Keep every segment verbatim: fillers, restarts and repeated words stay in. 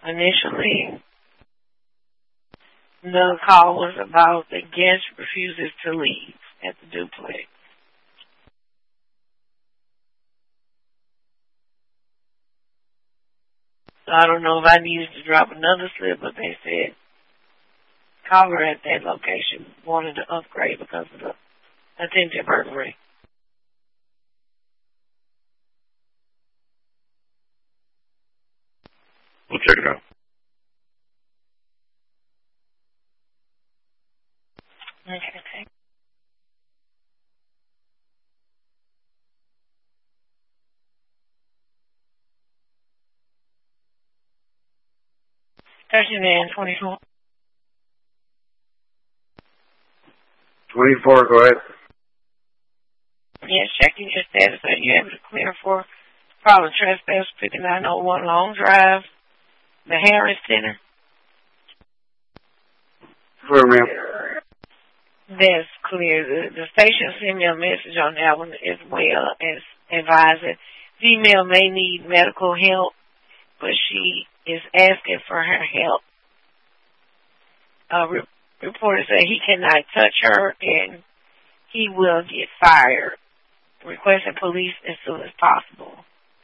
Initially, the call was about the guest refuses to leave at the duplex. So I don't know if I needed to drop another slip, but they said caller at that location wanted to upgrade because of the attempted burglary. We'll check it out. Okay. Thirteen and twenty-four. Twenty-four. Go ahead. Yes, checking your status. Are you able to clear for problem trespass? fifty-nine oh one Long Drive, the Harris Center. Clear, ma'am. That's clear. The, the station sent me a message on that one as well as advising female may need medical help, but she is asking for her help. A re- reporter said he cannot touch her and he will get fired. Requesting police as soon as possible.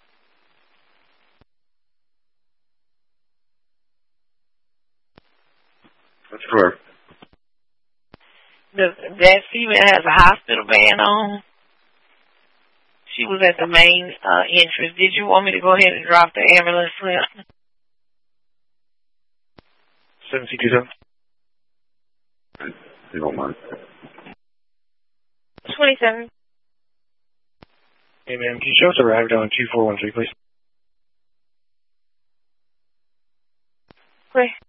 That's correct. The, that female has a hospital band on. She was at the main uh, entrance. Did you want me to go ahead and drop the ambulance slip? seven C two seven. You don't mind. twenty-seven. Hey, ma'am, can you show us arrived on two four one three, please? Quick.